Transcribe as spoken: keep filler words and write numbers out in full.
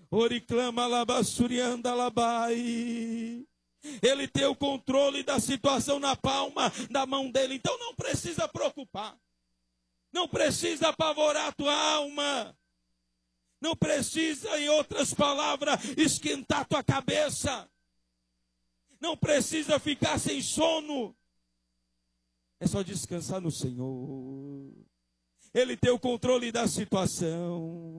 Oriclama labassurianda labai. Ele tem o controle da situação na palma da mão dele. Então não precisa preocupar. Não precisa apavorar a tua alma. Não precisa, em outras palavras, esquentar a tua cabeça. Não precisa ficar sem sono. É só descansar no Senhor. Ele tem o controle da situação.